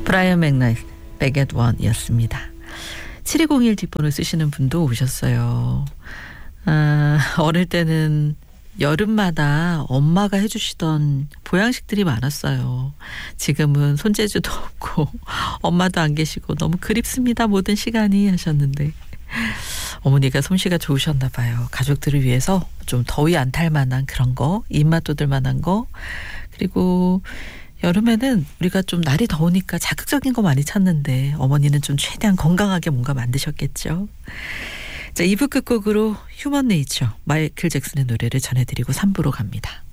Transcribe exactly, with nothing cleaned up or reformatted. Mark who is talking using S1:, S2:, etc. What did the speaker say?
S1: 브라이언 맥나이트 Back at One이었습니다. 칠이공일 뒷번호 쓰시는 분도 오셨어요. 아, 어릴 때는 여름마다 엄마가 해주시던 보양식들이 많았어요. 지금은 손재주도 없고 엄마도 안 계시고 너무 그립습니다. 모든 시간이 하셨는데 어머니가 솜씨가 좋으셨나 봐요. 가족들을 위해서 좀 더위 안 탈 만한 그런 거, 입맛 돋을 만한 거, 그리고 여름에는 우리가 좀 날이 더우니까 자극적인 거 많이 찾는데 어머니는 좀 최대한 건강하게 뭔가 만드셨겠죠. 자, 이 부 끝곡으로 휴먼 네이처 마이클 잭슨의 노래를 전해드리고 삼 부로 갑니다.